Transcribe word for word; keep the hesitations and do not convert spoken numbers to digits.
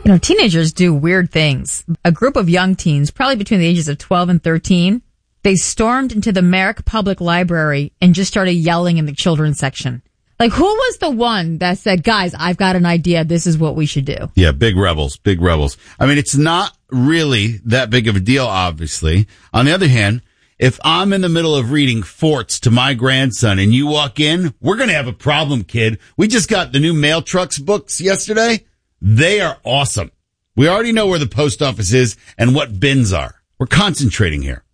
You know, teenagers do weird things. A group of young teens, probably between the ages of twelve and thirteen, they stormed into the Merrick Public Library and just started yelling in the children's section. Like, who was the one that said, guys, I've got an idea. This is what we should do? Yeah, big rebels, big rebels. I mean, it's not really that big of a deal, obviously. On the other hand, if I'm in the middle of reading Forts to my grandson and you walk in, we're going to have a problem, kid. We just got the new Mail Trucks books yesterday. They are awesome. We already know where the post office is and what bins are. We're concentrating here.